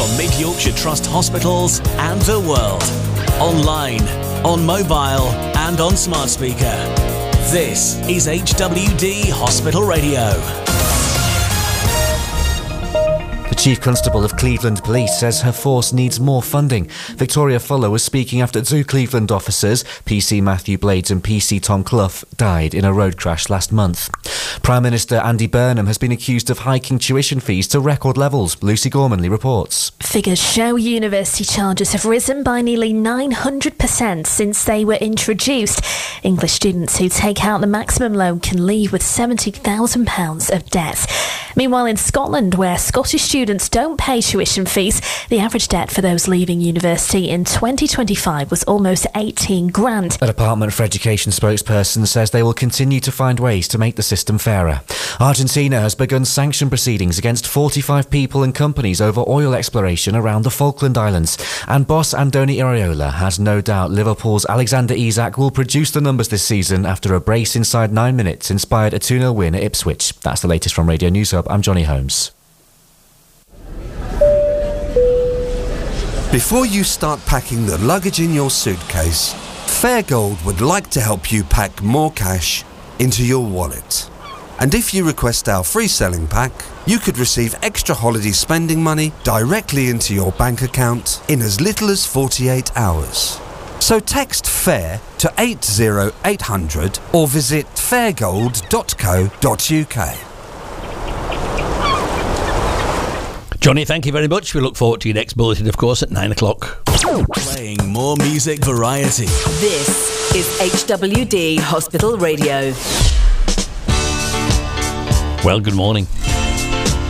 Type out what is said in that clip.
from Mid-Yorkshire Trust hospitals and the world. Online, on mobile and on smart speaker. This is HWD Hospital Radio. The Chief Constable of Cleveland Police says her force needs more funding. Victoria Fuller was speaking after two Cleveland officers, PC Matthew Blades and PC Tom Clough, died in a road crash last month. Prime Minister Andy Burnham has been accused of hiking tuition fees to record levels. Lucy Gormanley reports. Figures show university charges have risen by nearly 900% since they were introduced. English students who take out the maximum loan can leave with £70,000 of debt. Meanwhile, in Scotland, where Scottish students don't pay tuition fees, the average debt for those leaving university in 2025 was almost 18 grand. A Department for Education spokesperson says they will continue to find ways to make the system fairer. Argentina has begun sanction proceedings against 45 people and companies over oil exploration around the Falkland Islands. And boss Andoni Iraola has no doubt Liverpool's Alexander Isak will produce the numbers this season after a brace inside 9 minutes inspired a 2-0 win at Ipswich. That's the latest from Radio News Hub. I'm Johnny Holmes. Before you start packing the luggage in your suitcase, Fairgold would like to help you pack more cash into your wallet. And if you request our free selling pack, you could receive extra holiday spending money directly into your bank account in as little as 48 hours. So text FAIR to 80800 or visit fairgold.co.uk. Johnny, thank you very much. We look forward to your next bulletin, of course, at 9 o'clock. Playing more music variety. This is HWD Hospital Radio. Well, good morning.